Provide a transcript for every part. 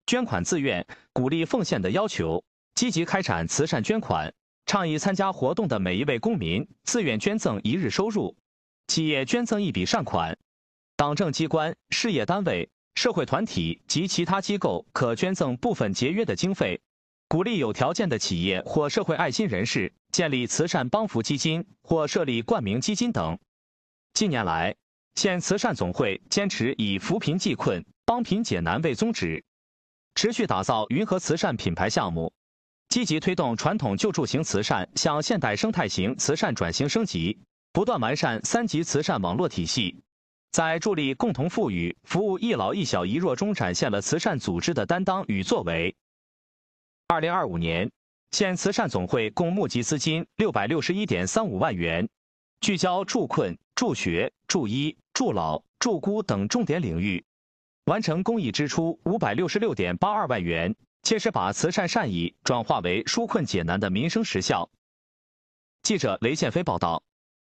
捐款自愿、鼓励奉献的要求，积极开展慈善捐款，倡议参加活动的每一位公民自愿捐赠1日收入，企业捐赠一笔善款，党政机关、事业单位、社会团体及其他机构可捐赠部分节约的经费，鼓励有条件的企业或社会爱心人士建立慈善帮扶基金或设立冠名基金等。近年来，县慈善总会坚持以扶贫济困、帮贫解难为宗旨，持续打造云和慈善品牌项目，积极推动传统救助型慈善向现代生态型慈善转型升级，不断完善3级慈善网络体系，在助力共同富裕、服务一老一小一弱中展现了慈善组织的担当与作为。2025年，县慈善总会共募集资金661.35万元，聚焦助困、助学、助医、助老、助孤等重点领域，完成公益支出566.82万元，切实把慈善善意转化为纾困解难的民生实效。记者雷建飞报道。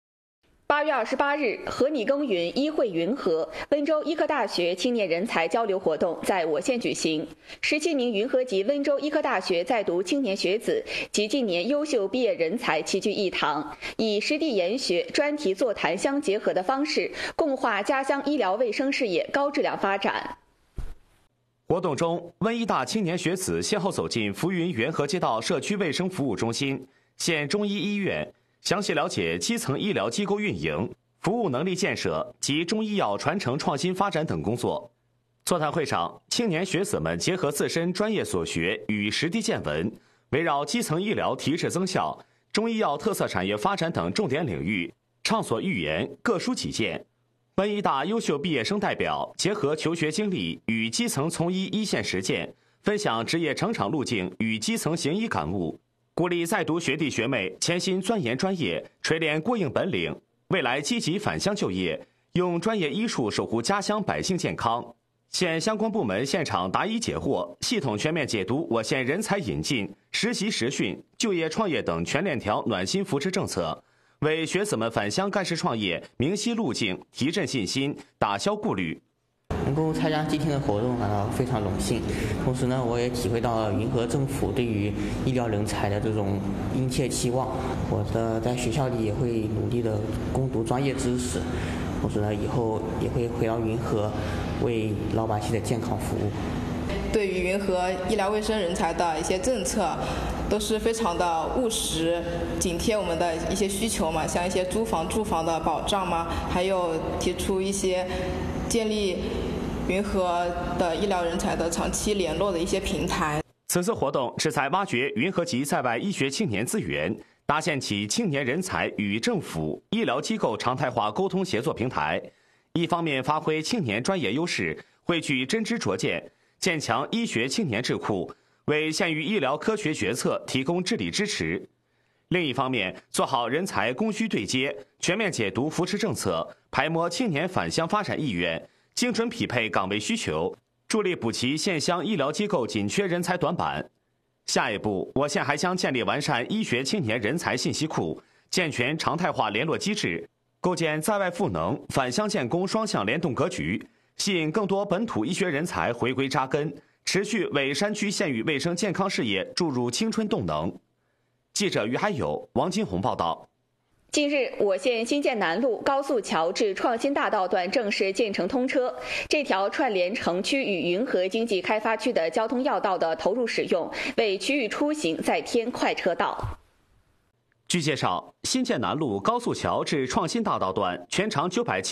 8月28日，和你耕耘医惠云和温州医科大学青年人才交流活动在我县举行。17名云和及温州医科大学在读青年学子及近年优秀毕业人才齐聚一堂，以实地研学、专题座谈相结合的方式，共话家乡医疗卫生事业高质量发展。 活动中，温医大青年学子先后走进浮云源河街道社区卫生服务中心、县中医医院，详细了解基层医疗机构运营、服务能力建设及中医药传承创新发展等工作。座谈会上，青年学子们结合自身专业所学与实地见闻，围绕基层医疗提质增效、中医药特色产业发展等重点领域，畅所欲言，各抒己见。温医大优秀毕业生代表结合求学经历与基层从医一线实践，分享职业成长路径与基层行医感悟，鼓励在读学弟学妹潜心钻研专业，锤炼过硬本领，未来积极返乡就业，用专业医术守护家乡百姓健康。县相关部门现场答疑解惑，系统全面解读我县人才引进、实习实训、就业创业等全链条暖心扶持政策，为学子们返乡干事创业明晰路径，提振信心，打消顾虑。 能够参加今天的活动感到非常荣幸，同时呢，我也体会到了云和政府对于医疗人才的这种殷切期望。我在学校里也会努力的攻读专业知识，同时呢，以后也会回到云和为老百姓的健康服务。 对于云和医疗卫生人才的一些政策，都是非常的务实，紧贴我们的一些需求嘛，像一些住房的保障嘛，还有提出一些建立云和的医疗人才的长期联络的一些平台。 此次活动旨在挖掘云和及在外医学青年资源，搭建起青年人才与政府、医疗机构常态化沟通协作平台。一方面发挥青年专业优势，汇聚真知灼见，建强医学青年智库，为县域医疗科学决策提供治理支持；另一方面，做好人才供需对接，全面解读扶持政策，排摸青年返乡发展意愿，精准匹配岗位需求，助力补齐县乡医疗机构紧缺人才短板。下一步，我县还将建立完善医学青年人才信息库，健全常态化联络机制，构建在外赋能、返乡建功双向联动格局，吸引更多本土医学人才回归扎根，持续为山区县域卫生健康事业注入青春动能。记者于海友、王金红报道。 近日，我县新建南路高速桥至创新大道段正式建成通车。这条串联城区与云和经济开发区的交通要道的投入使用，为区域出行再添快车道。 据介绍，新建南路高速桥至创新大道段全长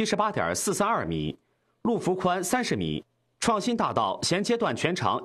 978.432米，路幅宽30米；创新大道衔接段全长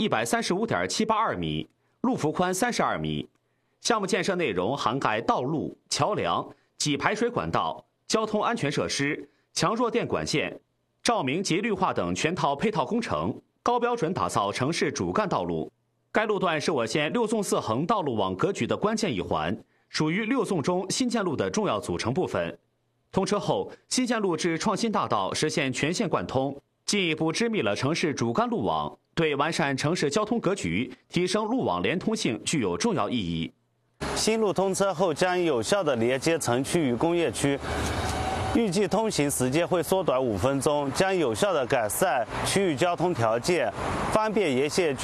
135.782米，路幅宽32米。项目建设内容涵盖道路、桥梁、给排水管道、交通安全设施、强弱电管线、照明及绿化等全套配套工程，高标准打造城市主干道路。该路段是我县6纵4横道路网格局的关键一环，属于6纵中新建路的重要组成部分。通车后，新建路至创新大道实现全线贯通，进一步织密了城市主干路网，对完善城市交通格局、提升路网连通性具有重要意义。 新路通车后将有效地连接城区与工业区，预计通行时间会缩短5分钟，将有效地改善区域交通条件，方便沿线居